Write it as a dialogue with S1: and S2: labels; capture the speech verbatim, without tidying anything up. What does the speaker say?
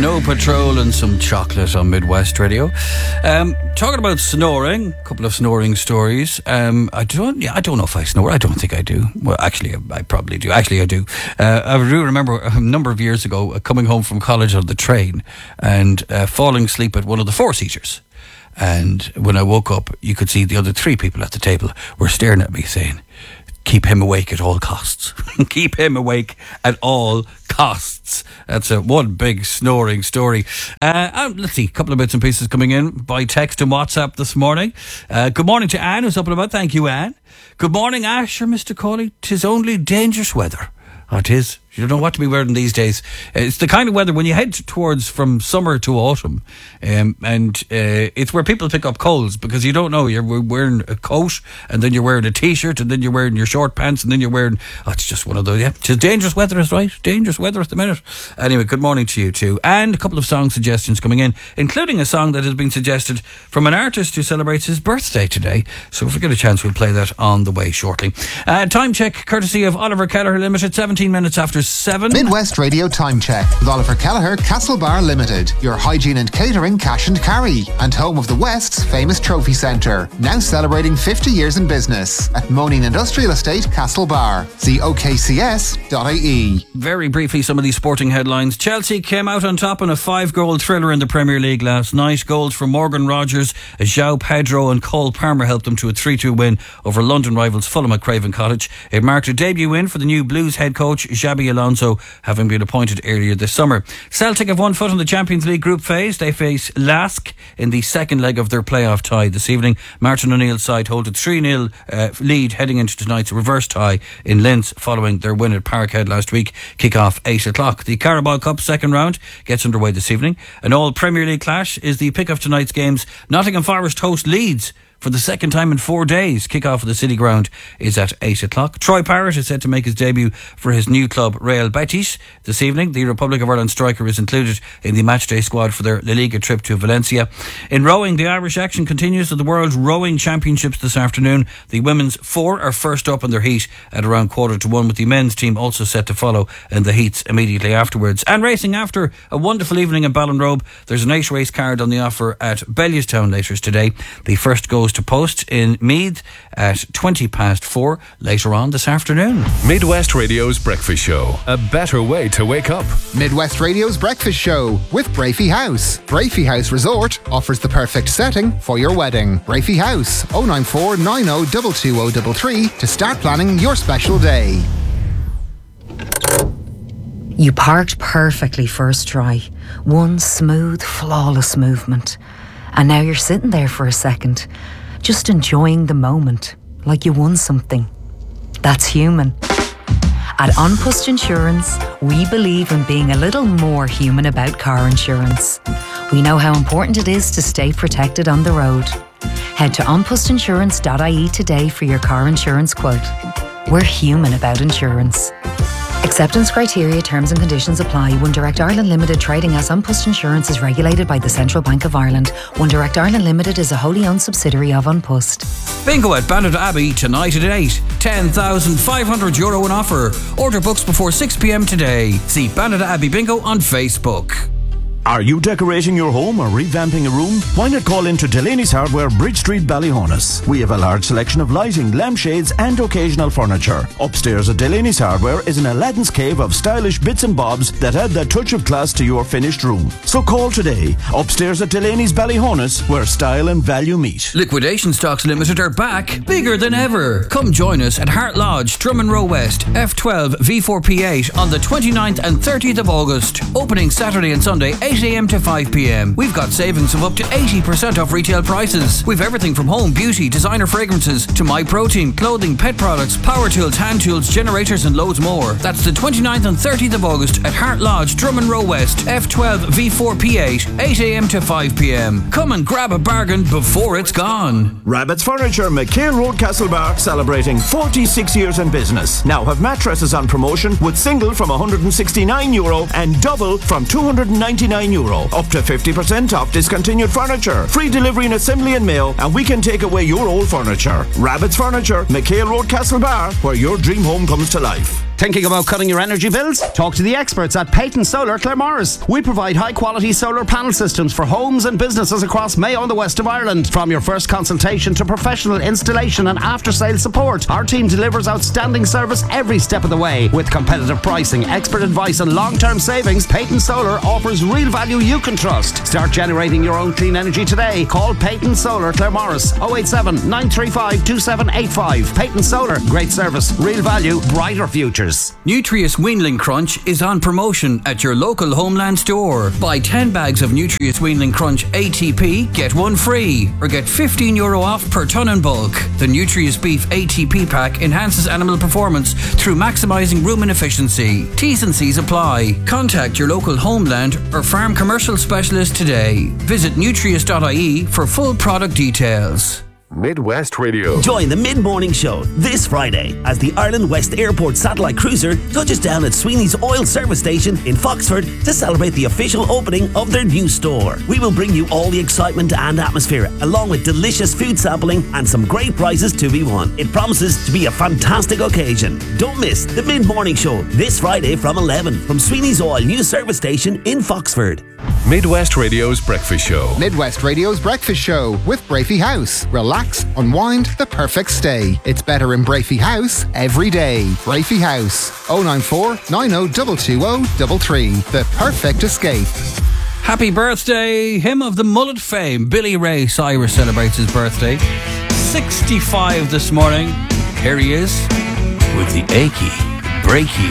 S1: Snow Patrol and some chocolate on Midwest Radio. Um, talking about snoring, a couple of snoring stories. Um, I don't, yeah, I don't know if I snore. I don't think I do. Well, actually, I probably do. Actually, I do. Uh, I do remember a number of years ago uh, coming home from college on the train and uh, falling asleep at one of the four-seaters. And when I woke up, you could see the other three people at the table were staring at me saying, "Keep him awake at all costs." Keep him awake at all costs. That's a one big snoring story. Uh, and let's see, a couple of bits and pieces coming in by text and WhatsApp this morning. Uh, good morning to Anne, who's up and about. Thank you, Anne. Good morning, Ash or Mister Cawley. 'Tis only dangerous weather. Oh, it is. You don't know what to be wearing these days. It's the kind of weather when you head towards from summer to autumn, um, and uh, it's where people pick up colds because you don't know. You're wearing a coat, and then you're wearing a t-shirt, and then you're wearing your short pants, and then you're wearing. Oh, it's just one of those. Yeah, it's dangerous weather, is right. Dangerous weather at the minute. Anyway, good morning to you too, and a couple of song suggestions coming in, including a song that has been suggested from an artist who celebrates his birthday today. So if we get a chance, we'll play that on the way shortly. Uh, time check, courtesy of Oliver Kelleher Limited. seventeen minutes after seven.
S2: Midwest Radio Time Check with Oliver Kelleher, Castlebar Limited. Your hygiene and catering cash and carry. And home of the West's famous trophy centre. Now celebrating fifty years in business at Moaning Industrial Estate, Castlebar. See O K C S dot I E.
S1: Very briefly, some of these sporting headlines. Chelsea came out on top in a five-goal thriller in the Premier League last night. Goals from Morgan Rogers, João Pedro and Cole Palmer helped them to a three two win over London rivals Fulham at Craven Cottage. It marked a debut win for the new Blues head coach Xabi Alonso, having been appointed earlier this summer. Celtic have one foot in the Champions League group phase. They face Lask in the second leg of their playoff tie this evening. Martin O'Neill's side hold a three nil uh, lead heading into tonight's reverse tie in Linz following their win at Parkhead last week. Kick off eight o'clock. The Carabao Cup second round gets underway this evening. An all Premier League clash is the pick of tonight's games. Nottingham Forest host Leeds for the second time in four days. Kick-off of the City Ground is at eight o'clock. Troy Parrott is set to make his debut for his new club Real Betis this evening. The Republic of Ireland striker is included in the matchday squad for their La Liga trip to Valencia. In rowing, the Irish action continues at the World Rowing Championships this afternoon. The women's four are first up in their heat at around quarter to one, with the men's team also set to follow in the heats immediately afterwards. And racing, after a wonderful evening in Ballinrobe, there's an eight race card on the offer at Bellewstown later today. The first goes to post in Meath at twenty past four later on this afternoon.
S3: Midwest Radio's Breakfast Show. A better way to wake up.
S2: Midwest Radio's Breakfast Show with Brafey House. Brafey House Resort offers the perfect setting for your wedding. Brafey House, oh nine four nine oh two two oh three three to start planning your special day.
S4: You parked perfectly first try. One smooth, flawless movement. And now you're sitting there for a second, just enjoying the moment, like you won something. That's human. At An Post Insurance, we believe in being a little more human about car insurance. We know how important it is to stay protected on the road. Head to an post insurance dot I E today for your car insurance quote. We're human about insurance. Acceptance criteria, terms and conditions apply. One Direct Ireland Limited, trading as An Post Insurance, is regulated by the Central Bank of Ireland. One Direct Ireland Limited is a wholly owned subsidiary of An Post.
S1: Bingo at Bandit Abbey tonight at eight. ten thousand five hundred euro in offer. Order books before six p.m. today. See Bandit Abbey Bingo on Facebook.
S5: Are you decorating your home or revamping a room? Why not call into Delaney's Hardware, Bridge Street, Ballyhonus? We have a large selection of lighting, lampshades and occasional furniture. Upstairs at Delaney's Hardware is an Aladdin's cave of stylish bits and bobs that add that touch of class to your finished room. So call today. Upstairs at Delaney's Ballyhonus, where style and value meet.
S1: Liquidation Stocks Limited are back, bigger than ever. Come join us at Hart Lodge, Drummond Row West, F twelve V four P eight on the twenty-ninth and thirtieth of August. Opening Saturday and Sunday, eight a.m. to five p.m. We've got savings of up to eighty percent off retail prices. We've everything from home, beauty, designer fragrances to My Protein, clothing, pet products, power tools, hand tools, generators and loads more. That's the twenty-ninth and thirtieth of August at Hart Lodge, Drummond Row West, F twelve V four P eight, eight a.m. to five p.m. Come and grab a bargain before it's gone.
S5: Rabbit's Furniture, McHale Road, Castlebar, celebrating forty-six years in business. Now have mattresses on promotion with single from one hundred sixty-nine euro and double from two hundred ninety-nine euro. Up to fifty percent off discontinued furniture. Free delivery and assembly and mail, and we can take away your old furniture. Rabbit's Furniture, McHale Road, Castlebar, where your dream home comes to life.
S6: Thinking about cutting your energy bills? Talk to the experts at Peyton Solar Claremorris. We provide high-quality solar panel systems for homes and businesses across Mayo and the west of Ireland. From your first consultation to professional installation and after-sale support, our team delivers outstanding service every step of the way. With competitive pricing, expert advice and long-term savings, Peyton Solar offers real value you can trust. Start generating your own clean energy today. Call Peyton Solar Claremorris oh eight seven, nine three five, two seven eight five. Peyton Solar, great service, real value, brighter futures.
S1: Nutrius Weanling Crunch is on promotion at your local Homeland store. Buy ten bags of Nutrius Weanling Crunch A T P, get one free, or get fifteen euro off per tonne in bulk. The Nutrius Beef A T P pack enhances animal performance through maximising rumen efficiency. T's and C's apply. Contact your local Homeland or farm commercial specialist today. Visit nutrius dot I E for full product details.
S3: Midwest Radio.
S7: Join the mid-morning show this Friday as the Ireland West Airport satellite cruiser touches down at Sweeney's Oil Service Station in Foxford to celebrate the official opening of their new store. We will bring you all the excitement and atmosphere, along with delicious food sampling and some great prizes to be won. It promises to be a fantastic occasion. Don't miss the mid-morning show this Friday from eleven from Sweeney's Oil new service station in Foxford.
S3: Midwest Radio's Breakfast Show.
S2: Midwest Radio's Breakfast Show with Brafey House. Relax, unwind, the perfect stay. It's better in Brafey House every day. Brafey House, oh nine four, nine oh two two oh three three. The perfect escape.
S1: Happy birthday, him of the mullet fame, Billy Ray Cyrus celebrates his birthday. sixty-five this morning. Here he is with the achy, breaky